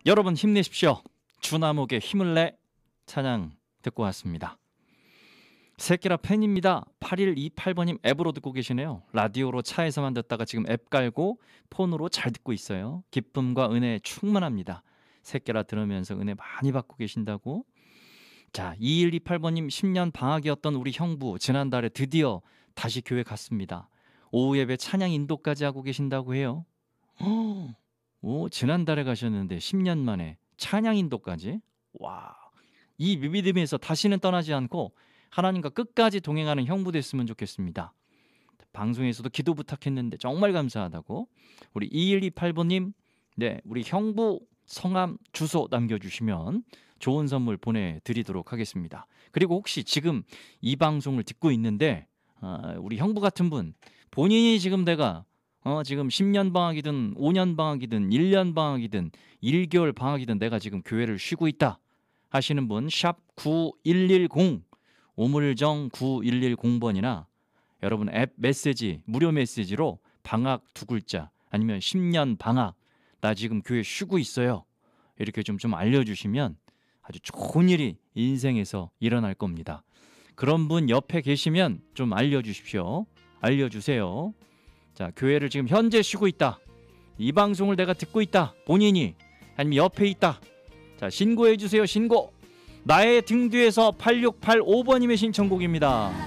여러분 힘내십시오. 주나목의 힘을 내 찬양 듣고 왔습니다. 새끼라 팬입니다. 8128번님 앱으로 듣고 계시네요. 라디오로 차에서만 듣다가 지금 앱 깔고 폰으로 잘 듣고 있어요. 기쁨과 은혜 충만합니다. 새끼라 들으면서 은혜 많이 받고 계신다고. 자, 2128번님 10년 방학이었던 우리 형부 지난달에 드디어 다시 교회 갔습니다. 오후 예배 찬양 인도까지 하고 계신다고 해요. 오, 지난달에 가셨는데 10년 만에 찬양 인도까지. 와, 이 믿음에서 다시는 떠나지 않고 하나님과 끝까지 동행하는 형부 됐으면 좋겠습니다. 방송에서도 기도 부탁했는데 정말 감사하다고. 우리 2128번님, 네, 우리 형부 성함 주소 남겨주시면 좋은 선물 보내드리도록 하겠습니다. 그리고 혹시 지금 이 방송을 듣고 있는데 우리 형부 같은 분, 본인이 지금 내가 지금 10년 방학이든 5년 방학이든 1년 방학이든 1개월 방학이든 내가 지금 교회를 쉬고 있다 하시는 분 샵 9110 오물정 9110번이나 여러분 앱 메시지 무료 메시지로 방학 두 글자 아니면 10년 방학 나 지금 교회 쉬고 있어요 이렇게 좀 알려주시면 아주 좋은 일이 인생에서 일어날 겁니다. 그런 분 옆에 계시면 좀 알려주십시오. 알려주세요. 자, 교회를 지금 현재 쉬고 있다. 이 방송을 내가 듣고 있다. 본인이 아니면 옆에 있다. 자, 신고해 주세요. 신고. 나의 등 뒤에서 8685번님의 신청곡입니다.